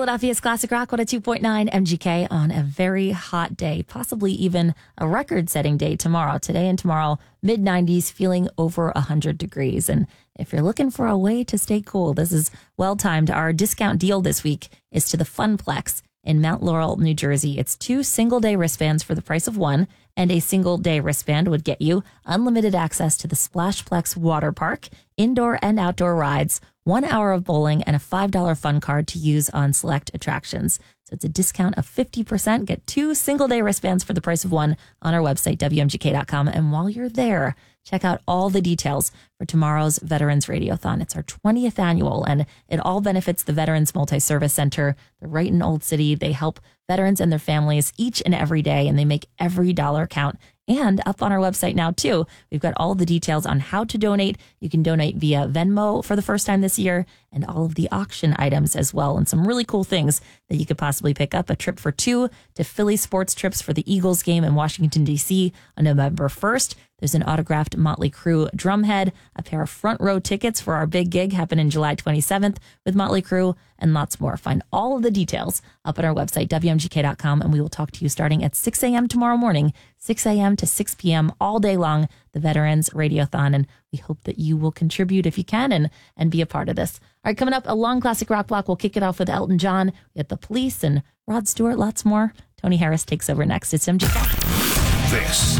Philadelphia's Classic Rock 102.9 MGK on a very hot day, possibly even a record-setting day tomorrow. Today and tomorrow, mid-90s, feeling over 100 degrees. And if you're looking for a way to stay cool, this is well-timed. Our discount deal this week is to the Funplex in Mount Laurel, New Jersey. It's 2 single-day wristbands for the price of 1, and a single-day wristband would get you unlimited access to the Splashplex Water Park, indoor and outdoor rides, 1 hour of bowling, and a $5 fun card to use on select attractions. So it's a discount of 50%. Get 2 single-day wristbands for the price of 1 on our website, WMGK.com. And while you're there, check out all the details for tomorrow's Veterans Radiothon. It's our 20th annual, and it all benefits the Veterans Multi-Service Center. They're right in Old City. They help veterans and their families each and every day, and they make every dollar count. And up on our website now, too, we've got all the details on how to donate. You can donate via Venmo for the first time this year, and all of the auction items as well, and some really cool things that you could possibly pick up. A trip for 2 to Philly sports trips for the Eagles game in Washington, D.C. on November 1st. There's an autographed Motley Crue drumhead, a pair of front row tickets for our big gig happening July 27th with Motley Crue, and lots more. Find all of the details up at our website, WMGK.com, and we will talk to you starting at 6 a.m. tomorrow morning, 6 a.m. to 6 p.m. all day long, the Veterans Radiothon, and we hope that you will contribute if you can and be a part of this. All right, coming up, a long classic rock block. We'll kick it off with Elton John. We got The Police and Rod Stewart, lots more. Tony Harris takes over next. It's MGK. This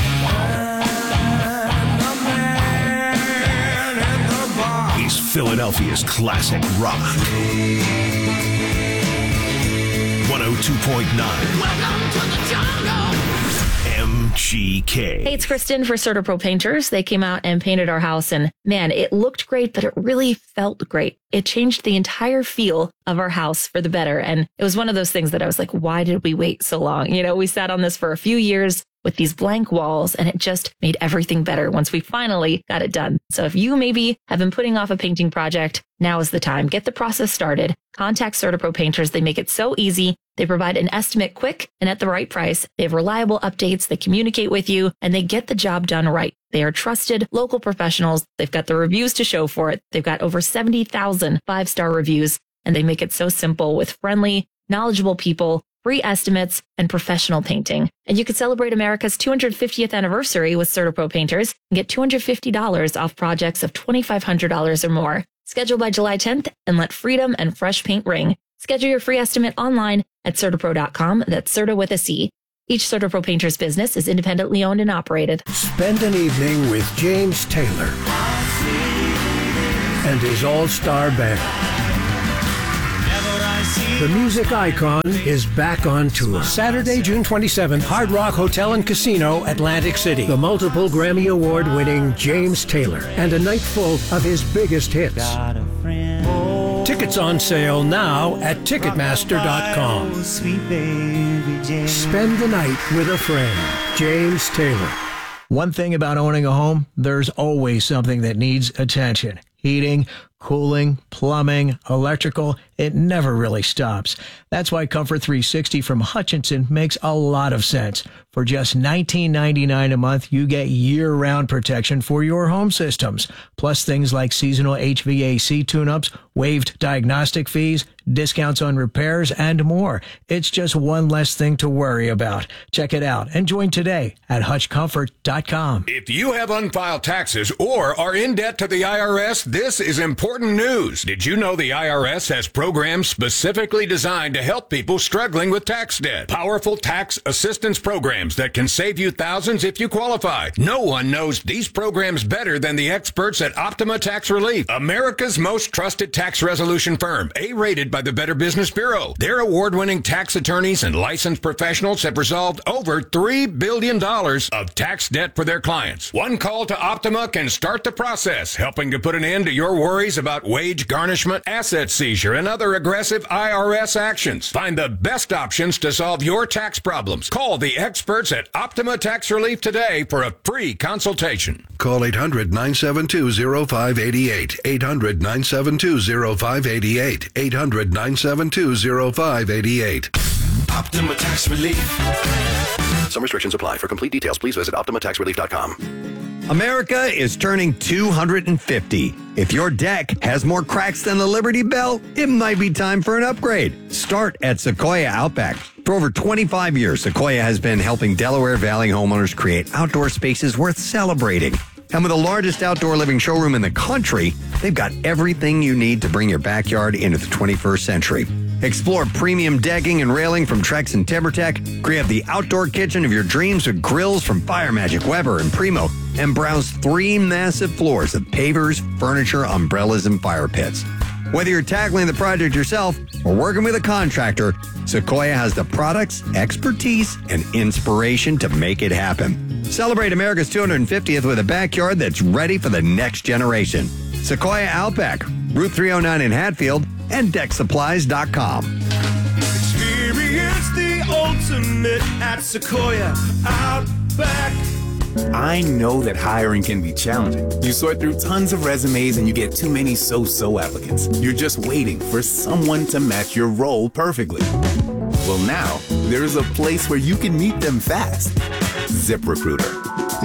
is Philadelphia's classic rock. 102.9. Welcome to the jungle. MGK. Hey, it's Kristen for CertaPro Painters. They came out and painted our house, and man, it looked great, but it really felt great. It changed the entire feel of our house for the better. And it was one of those things that I was like, why did we wait so long? You know, we sat on this for a few years with these blank walls, and it just made everything better once we finally got it done. So if you maybe have been putting off a painting project, now is the time. Get the process started. Contact CertaPro Painters. They make it so easy. They provide an estimate quick and at the right price. They have reliable updates. They communicate with you, and they get the job done right. They are trusted local professionals. They've got the reviews to show for it. They've got over 70,000 5-star reviews, and they make it so simple with friendly, knowledgeable people, free estimates, and professional painting. And you could celebrate America's 250th anniversary with CertaPro Painters and get $250 off projects of $2,500 or more. Schedule by July 10th and let freedom and fresh paint ring. Schedule your free estimate online at CertaPro.com. That's Certa with a C. Each CertaPro Painters business is independently owned and operated. Spend an evening with James Taylor and his all-star band. The music icon is back on tour. Saturday, June 27th, Hard Rock Hotel and Casino, Atlantic City. The multiple Grammy Award-winning James Taylor, and a night full of his biggest hits. Tickets on sale now at Ticketmaster.com. Spend the night with a friend. James Taylor. One thing about owning a home, there's always something that needs attention. Heating, cooling, plumbing, electrical, it never really stops. That's why Comfort 360 from Hutchinson makes a lot of sense. For just $19.99 a month, you get year-round protection for your home systems, plus things like seasonal HVAC tune-ups, waived diagnostic fees, discounts on repairs, and more. It's just one less thing to worry about. Check it out and join today at HutchComfort.com. If you have unfiled taxes or are in debt to the IRS, this is important news. Did you know the IRS has programs specifically designed to help people struggling with tax debt? Powerful tax assistance programs that can save you thousands if you qualify. No one knows these programs better than the experts at Optima Tax Relief, America's most trusted tax resolution firm, A-rated by the Better Business Bureau. Their award-winning tax attorneys and licensed professionals have resolved over $3 billion of tax debt for their clients. One call to Optima can start the process, helping to put an end to your worries about wage garnishment, asset seizure, and other aggressive IRS actions. Find the best options to solve your tax problems. Call the experts at Optima Tax Relief today for a free consultation. Call 800-972-0588. 800-972-0588. 800-972-0588. Optima Tax Relief. Some restrictions apply. For complete details, please visit OptimaTaxRelief.com. America is turning 250. If your deck has more cracks than the Liberty Bell, it might be time for an upgrade. Start at Sequoia Outback. For over 25 years, Sequoia has been helping Delaware Valley homeowners create outdoor spaces worth celebrating. And with the largest outdoor living showroom in the country, they've got everything you need to bring your backyard into the 21st century. Explore premium decking and railing from Trex and TimberTech. Create the outdoor kitchen of your dreams with grills from Fire Magic, Weber, and Primo. And browse 3 massive floors of pavers, furniture, umbrellas, and fire pits. Whether you're tackling the project yourself or working with a contractor, Sequoia has the products, expertise, and inspiration to make it happen. Celebrate America's 250th with a backyard that's ready for the next generation. Sequoia Outback, Route 309 in Hatfield, and DeckSupplies.com. Experience the ultimate at Sequoia Outback. I know that hiring can be challenging. You sort through tons of resumes and you get too many so-so applicants. You're just waiting for someone to match your role perfectly. Well, now, there is a place where you can meet them fast. ZipRecruiter.